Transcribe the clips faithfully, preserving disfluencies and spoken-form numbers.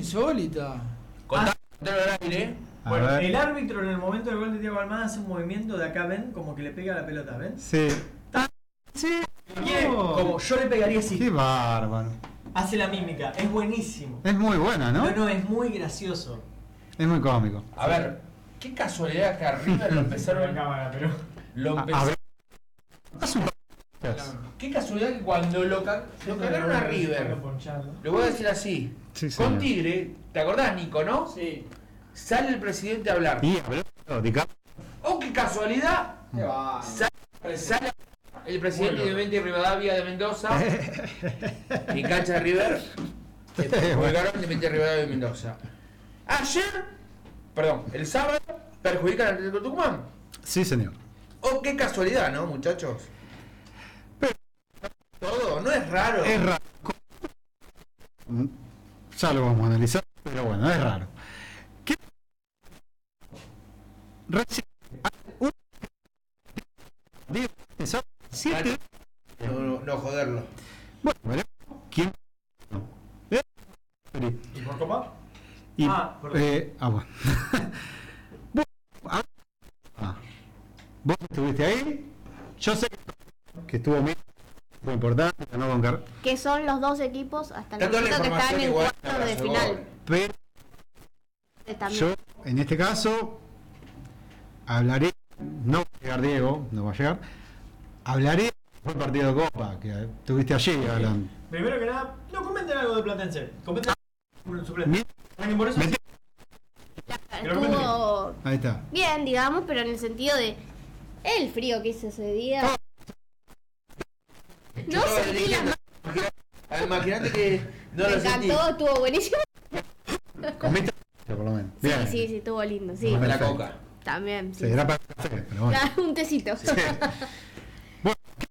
insólita. Contá, contalo al aire. A Bueno, ver. el árbitro en el momento del gol de Thiago Almada hace un movimiento de acá, ven, como que le pega la pelota, ¿ven? Sí. Sí. Quiere, Oh, como yo le pegaría así. qué bárbaro. Hace la mímica, es buenísimo. Es muy buena, ¿no? No, no, es muy gracioso. Es muy cómico. A ver, qué casualidad que arriba lo empezaron. cámara, pero. Lo A, empezaron. a ver. Haz un- Qué casualidad que cuando lo, ca- lo cagaron a River. Le voy a decir así. Sí, Con señor. Tigre, ¿te acordás, Nico, no? Sí. Sale el presidente a hablar. Y habló de Cap- ¡Oh, qué casualidad! Qué va. Sale, sale el presidente de Independiente Rivadavia de Mendoza y cancha de River. Jugaron Independiente Rivadavia de Mendoza. Ayer, perdón, el sábado, perjudican al Atlético Tucumán. Sí, señor. ¡Oh, qué casualidad, ¿no, muchachos? Pero- Todo, no es raro. Es raro. Ya lo vamos a analizar, pero bueno, es raro. ¿Qué? Recién. Un... Digo, siete. No, no, no joderlo. Bueno, veremos quién. ¿Eh? ¿Y por copa? Y, Ah, perdón. eh, ah, bueno. Vos, ah, ah. Vos estuviste ahí. Yo sé que estuvo bien, muy importante, ganó con Car... Que son los dos equipos hasta el Está toda la momento que están información en igual, cuartos de abrazo, final. gol. Pero También. yo, en este caso, hablaré, no va a llegar Diego, no va a llegar, hablaré del partido de Copa, que estuviste allí hablando. Primero que nada, no comenten algo de Platense. Comenten algo del suplente. Bien, Alguien por eso. mete- que lo comenten Estuvo ahí está. bien, digamos, pero en el sentido de el frío que hizo ese día. No Yo estaba sentí la dirigiendo. Imagina- Imagínate que no Me lo sentí. encantó, estuvo buenísimo. Comiste por lo menos. Sí, Bien. sí, sí, estuvo lindo, sí. Con la Perfecto. coca. También, sí. Sí, era para café, pero bueno. Ya, un tecito. Sí. Bueno, ¿qué?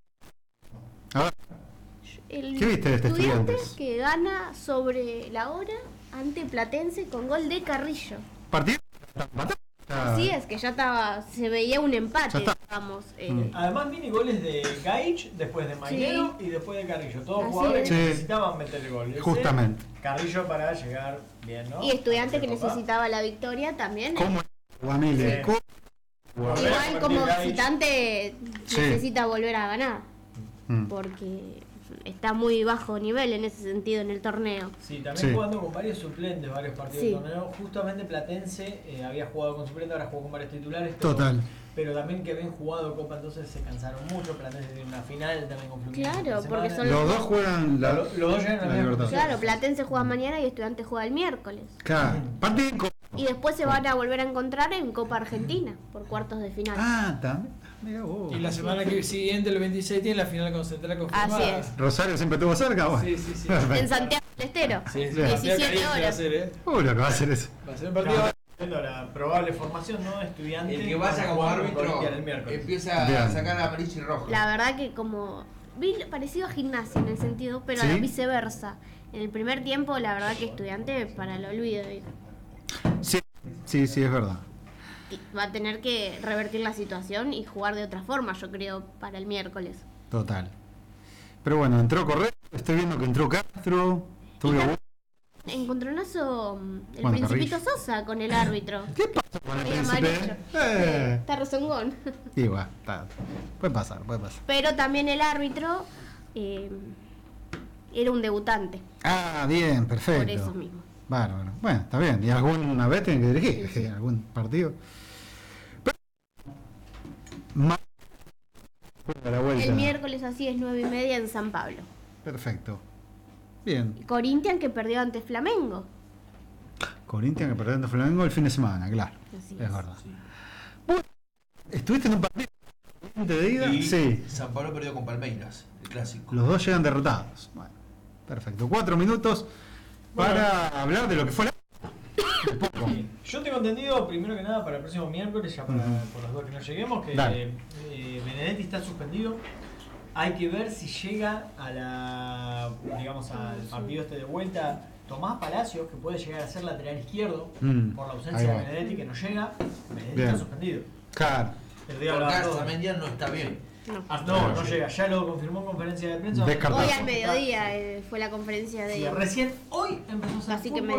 A ver, El ¿Qué viste de este Estudiantes Estudiantes? que gana sobre la hora ante Platense con gol de Carrillo. partido. Está- está- Así es, que ya estaba, se veía un empate, Ya está. digamos. eh, Mm. Además, mini goles de Gaich, después de Maguero y después de Carrillo. Todos Así jugadores es. que Sí. necesitaban meter el gol. Ese, Justamente. Carrillo para llegar bien, ¿no? Y Estudiante que Copa. necesitaba la victoria también. eh. ¿Cómo es, Guamile? Sí. ¿Cómo? Volver a Igual como convertir a visitante Sí. necesita volver a ganar, Mm. porque está muy bajo nivel en ese sentido en el torneo. Sí, también Sí. jugando con varios suplentes, varios partidos Sí. del torneo. Justamente Platense eh, había jugado con suplentes, ahora jugó con varios titulares. Pero, Total. Pero también que habían jugado Copa, entonces se cansaron mucho. Platense tiene una final también con Fluminense. Claro, esta porque semana. son Los dos juegan la, Los- los dos llegan a la la misma Libertadores. Claro, Platense juega mañana y Estudiante juega el miércoles. Claro. Partido en Copa. Y después se van a volver a encontrar en Copa Argentina por cuartos de final. Ah, también. Mira vos. Y la semana que siguiente, el veintiséis, tiene la final con Central confirmada. Así es. Rosario siempre estuvo cerca, bueno. Sí, sí, sí. Perfecto. En Santiago del Estero. Sí, sí, diecisiete caliente va a horas. ser, ¿eh? Uh, lo que va a hacer eso. Va a ser un partido. Estamos viendo la probable formación, ¿no? Estudiante. El que vaya como jugar con árbitro Corinthians el miércoles. empieza Bien. a sacar amarillo y rojo. La verdad que como vi parecido a Gimnasia en el sentido, pero ¿Sí? a la viceversa. En el primer tiempo, la verdad que Estudiante para el olvido. digo. Sí, sí, sí, es verdad. Y va a tener que revertir la situación y jugar de otra forma, yo creo, para el miércoles. Total. Pero bueno, entró Correa. Estoy viendo que entró Castro. Tulio Bu- Encontronazo mm, el Bueno, Principito Carrillo. Sosa con el árbitro. ¿Qué pasó con el Ahí príncipe? amarillo. Eh. Está rezongón. Y bueno, está. Puede pasar, puede pasar. Pero también el árbitro eh, era un debutante, Ah, bien, perfecto. por eso mismo. Bárbaro. Bueno, está bien. ¿Y alguna vez tienen que dirigir? Sí, sí. ¿Algún partido? Pero... Ma- Juega la vuelta. El miércoles así es nueve y media en San Pablo. Perfecto. Bien. Corinthians que perdió ante Flamengo. Corinthians que perdió ante Flamengo el fin de semana, claro. Así es es. verdad. Bueno, ¿estuviste en un partido de ida? Y Sí. San Pablo perdió con Palmeiras, el clásico. Los dos llegan derrotados. Bueno, perfecto. Cuatro minutos para hablar de lo que fue la... Un poco. Sí. Yo tengo entendido, primero que nada, para el próximo miércoles, ya para, Ujú. por los dos que no lleguemos, que Dale. eh, Benedetti está suspendido. Hay que ver si llega a la, digamos, al partido este de vuelta Tomás Palacios, que puede llegar a ser lateral izquierdo, Mm, por la ahí ausencia de va. Benedetti, que no llega. Benedetti Bien. está suspendido. Claro. El día Porque hablaba todo. Arzamendia no está bien. No. Ah, no, no llega, ya lo confirmó en conferencia de prensa. Descartado. Hoy al mediodía eh, fue la conferencia de... Sí, recién hoy empezó a ser Así que fútbol. me